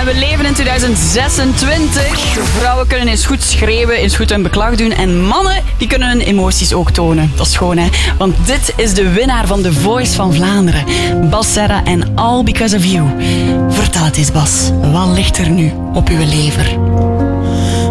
we leven in 2026. Vrouwen kunnen eens goed schreeuwen, eens goed hun beklag doen. En mannen, die kunnen hun emoties ook tonen. Dat is schoon, hè? Want dit is de winnaar van The Voice van Vlaanderen. Bas Serra en All Because of You. Vertel het eens, Bas. Wat ligt er nu op uw lever?